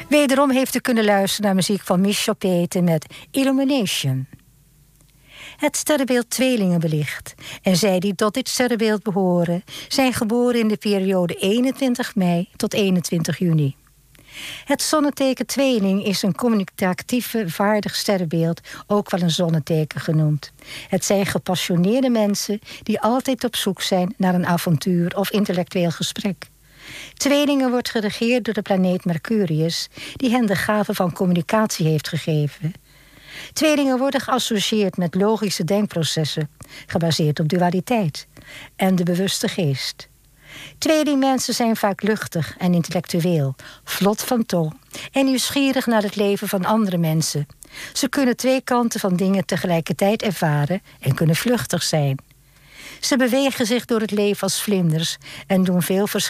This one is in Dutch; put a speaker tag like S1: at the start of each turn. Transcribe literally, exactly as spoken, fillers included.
S1: Wederom heeft u kunnen luisteren naar muziek van Michel Peten met Illumination. Het sterrenbeeld tweelingen belicht. En zij die tot dit sterrenbeeld behoren, zijn geboren in de periode eenentwintig mei tot eenentwintig juni. Het zonneteken tweeling is een communicatieve vaardig sterrenbeeld, ook wel een zonneteken genoemd. Het zijn gepassioneerde mensen die altijd op zoek zijn naar een avontuur of intellectueel gesprek. Tweelingen wordt geregeerd door de planeet Mercurius, die hen de gave van communicatie heeft gegeven. Tweelingen worden geassocieerd met logische denkprocessen, gebaseerd op dualiteit, en de bewuste geest. Tweelingmensen zijn vaak luchtig en intellectueel, vlot van tong en nieuwsgierig naar het leven van andere mensen. Ze kunnen twee kanten van dingen tegelijkertijd ervaren en kunnen vluchtig zijn. Ze bewegen zich door het leven als vlinders en doen veel verschillende